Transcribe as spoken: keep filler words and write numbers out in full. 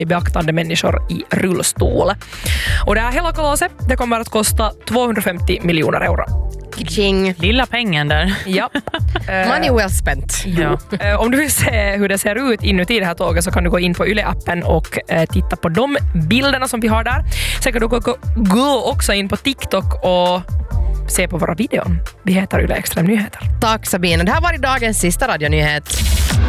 i beaktande människor i rullstol. Och det här hela kalaset, det kommer att kosta tvåhundrafemtio miljoner euro. King. Lilla pengen där. Ja. Money well spent. Ja. Om du vill se hur det ser ut inuti det här tåget så kan du gå in på Yle-appen och titta på de bilderna som vi har där. Sen kan du gå, gå också in på TikTok och se på våra videon. Vi heter Yle Extrem Nyheter. Tack Sabine. Det här var dagens sista radionyhet.